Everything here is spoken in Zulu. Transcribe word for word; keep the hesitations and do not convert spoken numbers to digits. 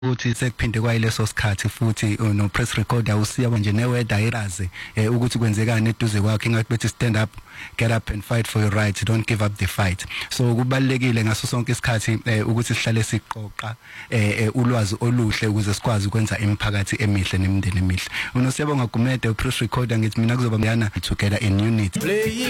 ukuthi sekuphinde kwayileso sikhathi futhi no press recorder usiya nje neweather iraze ukuthi kwenzekani eduze kwakhe ngathi bethi stand up, get up and fight for your rights, don't give up the fight. So kubalekile ngaso sonke isikhathi ukuthi sihlale siqoqa ulwazi oluhle ukuze sikwazi ukwenza imiphakathi emihle nemindeni emihle. uNosiyabonga Gumede press recorder ngithi mina kuzoba mina together in unity.